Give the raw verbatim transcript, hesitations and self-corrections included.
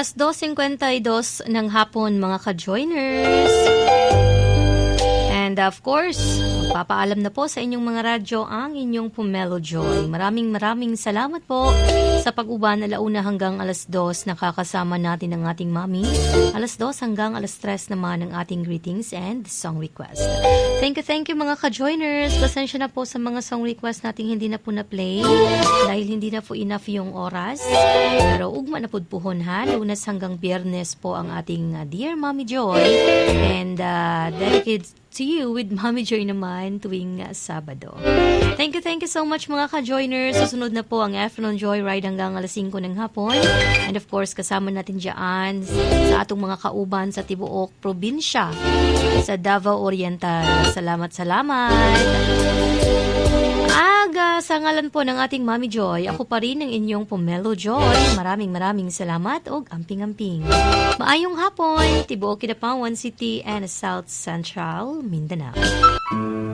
alas dos singkwenta y dos ng hapon mga ka-joiners. And of course, magpapaalam na po sa inyong mga radyo ang inyong Pomelo Joy. Maraming maraming salamat po sa pag-uba na launa hanggang alas dos. Nakakasama natin ang ating mami. Alas dos hanggang alas tres naman ang ating greetings and song request. Thank you, thank you mga ka-joiners. Pasensya na po sa mga song request nating hindi na po na-play dahil hindi na po enough yung oras. Pero ugma na po puhon ha. Lunes hanggang Biyernes po ang ating uh, Dear Mommy Joy. And uh, dedicated to you with Mommy Joy naman tuwing uh, Sabado. Thank you, thank you so much mga ka-joiners. Susunod na po ang Afternoon Joy Ride hanggang alas singko ng hapon. And of course, kasama natin dyan sa atong mga kauban sa Tibuok Probinsya sa Davao Oriental. Salamat, salamat. Aga, sa ngalan po ng ating Mommy Joy, ako pa rin ang inyong Pomelo Joy. Maraming maraming salamat o amping-amping. Maayong hapon, Tibuok, Kidapawan City and South Central Mindanao.